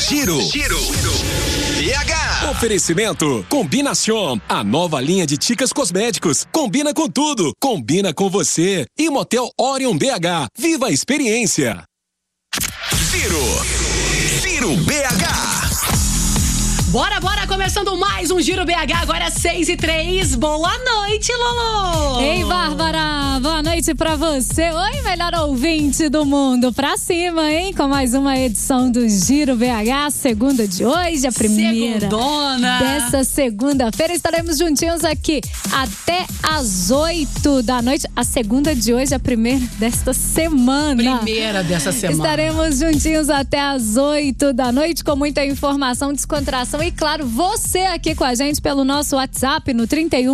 Giro BH. Oferecimento Combinação, a nova linha de Ticas Cosméticos. Combina com tudo, combina com você. E Motel Orion BH. Viva a experiência. Giro BH. Bora, começando mais um Giro BH, agora 6h03. Boa noite, Lolo! Ei, Bárbara, boa noite pra você. Oi, melhor ouvinte do mundo. Pra cima, hein? Com mais uma edição do Giro BH, segunda de hoje, a primeira segundona dessa segunda-feira. Estaremos juntinhos aqui até às 8 da noite. A segunda de hoje, a primeira desta semana. Primeira dessa semana. Estaremos juntinhos até às 8 da noite com muita informação, descontração e, claro, você aqui com a gente pelo nosso WhatsApp no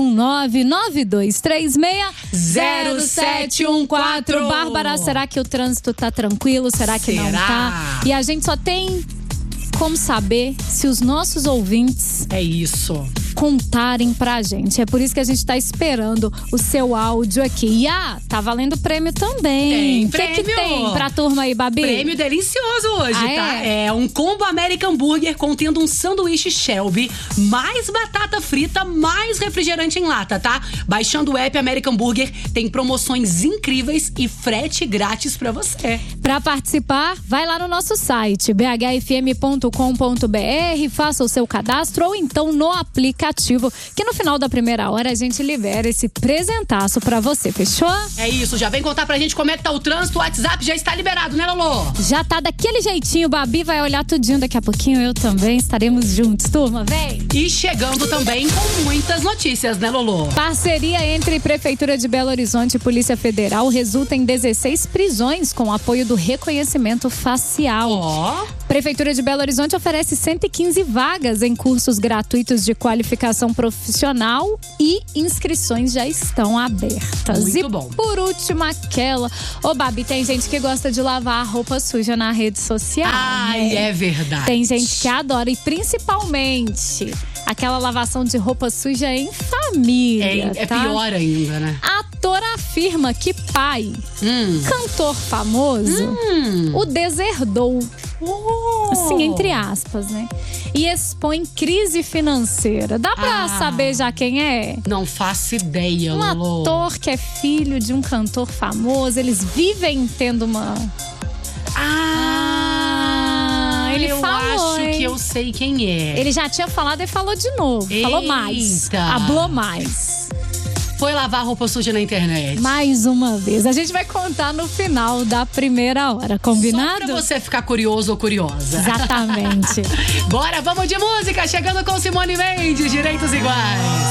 31992360714. Bárbara, será que o trânsito tá tranquilo? Será que não tá? E a gente só tem como saber se os nossos ouvintes contarem pra gente. É por isso que a gente tá esperando o seu áudio aqui. E tá valendo prêmio também. Tem prêmio. O que tem pra turma aí, Babi? Prêmio delicioso hoje, tá? É um combo American Burger contendo um sanduíche Shelby, mais batata frita, mais refrigerante em lata, tá? Baixando o app American Burger, tem promoções incríveis e frete grátis pra você. Pra participar, vai lá no nosso site bhfm.com.br, faça o seu cadastro ou então no aplicativo, que no final da primeira hora a gente libera esse presentaço pra você, fechou? É isso, já vem contar pra gente como é que tá o trânsito. O WhatsApp já está liberado, né, Lolo? Já tá daquele jeitinho, Babi vai olhar tudinho daqui a pouquinho, eu também, estaremos juntos, turma, vem! E chegando também com muitas notícias, né, Lolo? Parceria entre Prefeitura de Belo Horizonte e Polícia Federal resulta em 16 prisões com apoio do reconhecimento facial. Prefeitura de Belo Horizonte oferece 115 vagas em cursos gratuitos de qualificação profissional e inscrições já estão abertas. Muito bom. Por último, aquela... Ô, Babi, tem gente que gosta de lavar a roupa suja na rede social. Ai, né? é verdade. Tem gente que adora e principalmente aquela lavação de roupa suja em família. É tá? pior ainda, né? Ator afirma que pai, cantor famoso, o deserdou. Assim, entre aspas, né? E expõe crise financeira. Dá pra saber já quem é? Não faço ideia, Um Lolo. ator que é filho de um cantor famoso. Eles vivem tendo uma... ele eu falou, acho hein? que eu sei quem é. Ele já tinha falado e falou de novo. Falou mais. Hablou mais. Foi lavar roupa suja na internet. Mais uma vez. A gente vai contar no final da primeira hora, combinado? Só pra você ficar curioso ou curiosa. Exatamente. Bora, vamos de música. Chegando com Simone Mendes, Direitos Iguais.